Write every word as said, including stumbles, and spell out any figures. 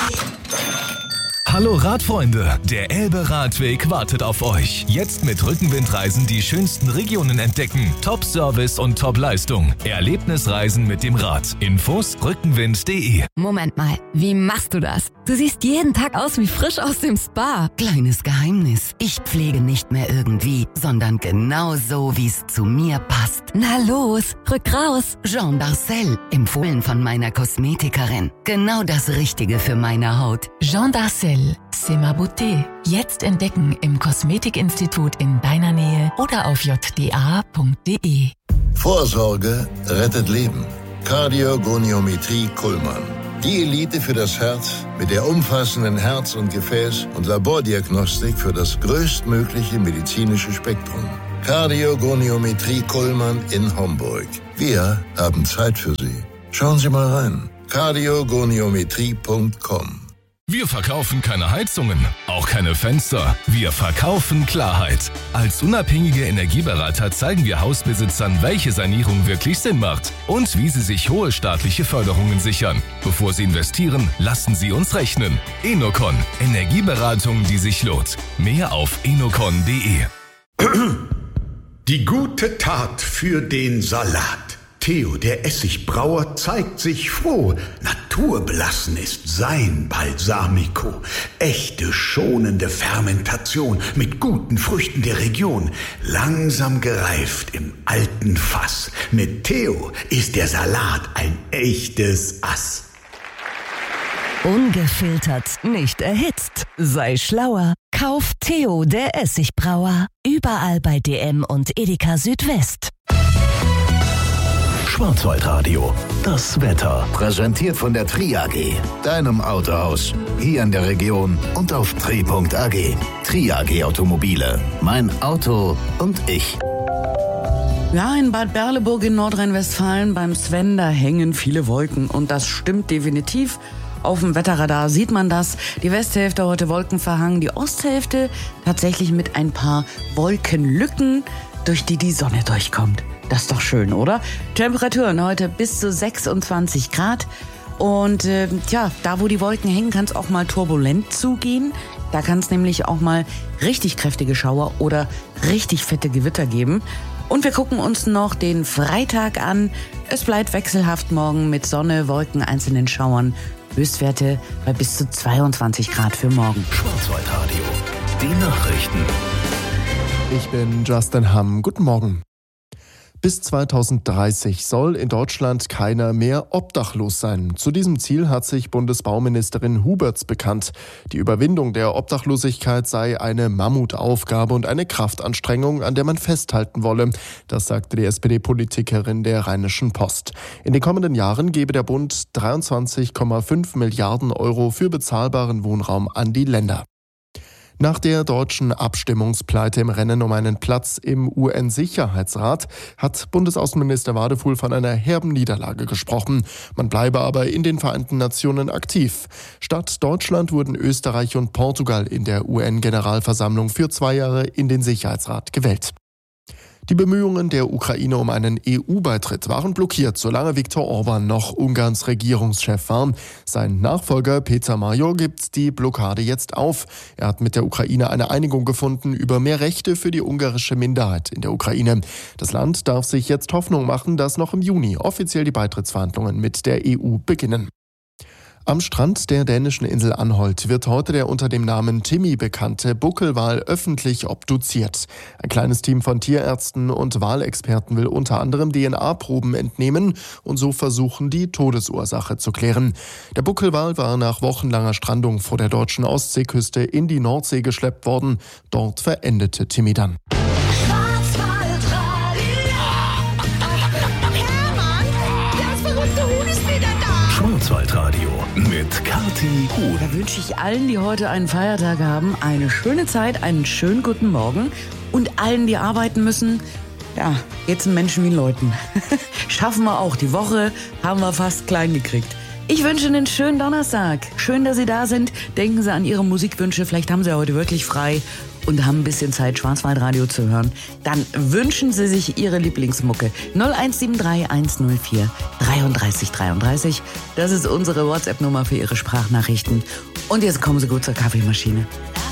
Hallo Radfreunde, der Elbe-Radweg wartet auf euch. Jetzt mit Rückenwindreisen die schönsten Regionen entdecken. Top-Service und Top-Leistung. Erlebnisreisen mit dem Rad. Infos rückenwind punkt de. Moment mal, wie machst du das? Du siehst jeden Tag aus wie frisch aus dem Spa. Kleines Geheimnis. Ich pflege nicht mehr irgendwie, sondern genau so, wie es zu mir passt. Na los, rück raus. Jean Darcel, empfohlen von meiner Kosmetikerin. Genau das Richtige für meine Haut. Jean Darcel, c'est ma beauté. Jetzt entdecken im Kosmetikinstitut in deiner Nähe oder auf j d a punkt de. Vorsorge rettet Leben. Kardiogoniometrie Kuhlmann. Die Elite für das Herz mit der umfassenden Herz- und Gefäß- und Labordiagnostik für das größtmögliche medizinische Spektrum. Kardiogoniometrie Kuhlmann in Homburg. Wir haben Zeit für Sie. Schauen Sie mal rein. kardiogoniometrie punkt com. Wir verkaufen keine Heizungen, auch keine Fenster. Wir verkaufen Klarheit. Als unabhängige Energieberater zeigen wir Hausbesitzern, welche Sanierung wirklich Sinn macht und wie sie sich hohe staatliche Förderungen sichern. Bevor sie investieren, lassen Sie uns rechnen. Enocon, Energieberatung, die sich lohnt. Mehr auf enocon punkt de. Die gute Tat für den Salat. Theo, der Essigbrauer, zeigt sich froh. Naturbelassen ist sein Balsamico. Echte, schonende Fermentation mit guten Früchten der Region. Langsam gereift im alten Fass. Mit Theo ist der Salat ein echtes Ass. Ungefiltert, nicht erhitzt. Sei schlauer. Kauf Theo, der Essigbrauer. Überall bei D M und Edeka Südwest. Schwarzwaldradio, das Wetter. Präsentiert von der Tri A G, deinem Autohaus. Hier in der Region und auf tri punkt a g. Tri A G Automobile. Mein Auto und ich. Ja, in Bad Berleburg in Nordrhein-Westfalen beim Sven, da hängen viele Wolken. Und das stimmt definitiv. Auf dem Wetterradar sieht man das. Die Westhälfte heute wolkenverhangen, die Osthälfte tatsächlich mit ein paar Wolkenlücken, durch die die Sonne durchkommt. Das ist doch schön, oder? Temperaturen heute bis zu sechsundzwanzig Grad. Und äh, tja, da wo die Wolken hängen, kann es auch mal turbulent zugehen. Da kann es nämlich auch mal richtig kräftige Schauer oder richtig fette Gewitter geben. Und wir gucken uns noch den Freitag an. Es bleibt wechselhaft morgen mit Sonne, Wolken, einzelnen Schauern. Höchstwerte bei bis zu zweiundzwanzig Grad für morgen. Schwarzwaldradio, die Nachrichten. Ich bin Justin Hamm. Guten Morgen. Bis zweitausenddreißig soll in Deutschland keiner mehr obdachlos sein. Zu diesem Ziel hat sich Bundesbauministerin Huberts bekannt. Die Überwindung der Obdachlosigkeit sei eine Mammutaufgabe und eine Kraftanstrengung, an der man festhalten wolle. Das sagte die S P D-Politikerin der Rheinischen Post. In den kommenden Jahren gebe der Bund dreiundzwanzig Komma fünf Milliarden Euro für bezahlbaren Wohnraum an die Länder. Nach der deutschen Abstimmungspleite im Rennen um einen Platz im U N-Sicherheitsrat hat Bundesaußenminister Wadefuhl von einer herben Niederlage gesprochen. Man bleibe aber in den Vereinten Nationen aktiv. Statt Deutschland wurden Österreich und Portugal in der U N-Generalversammlung für zwei Jahre in den Sicherheitsrat gewählt. Die Bemühungen der Ukraine um einen E U-Beitritt waren blockiert, solange Viktor Orban noch Ungarns Regierungschef war. Sein Nachfolger Peter Major gibt die Blockade jetzt auf. Er hat mit der Ukraine eine Einigung gefunden über mehr Rechte für die ungarische Minderheit in der Ukraine. Das Land darf sich jetzt Hoffnung machen, dass noch im Juni offiziell die Beitrittsverhandlungen mit der E U beginnen. Am Strand der dänischen Insel Anholt wird heute der unter dem Namen Timmy bekannte Buckelwal öffentlich obduziert. Ein kleines Team von Tierärzten und Walexperten will unter anderem D N A-Proben entnehmen und so versuchen, die Todesursache zu klären. Der Buckelwal war nach wochenlanger Strandung vor der deutschen Ostseeküste in die Nordsee geschleppt worden. Dort verendete Timmy dann. Schwarzwaldradio mit Kathi Huhn. Da wünsche ich allen, die heute einen Feiertag haben, eine schöne Zeit, einen schönen guten Morgen. Und allen, die arbeiten müssen, ja, geht's den Menschen wie Leuten. Schaffen wir auch. Die Woche haben wir fast klein gekriegt. Ich wünsche Ihnen einen schönen Donnerstag. Schön, dass Sie da sind. Denken Sie an Ihre Musikwünsche. Vielleicht haben Sie ja heute wirklich frei und haben ein bisschen Zeit, Schwarzwaldradio zu hören. Dann wünschen Sie sich Ihre Lieblingsmucke. null eins sieben drei eins null vier dreiunddreißig dreiunddreißig. Das ist unsere WhatsApp-Nummer für Ihre Sprachnachrichten. Und jetzt kommen Sie gut zur Kaffeemaschine.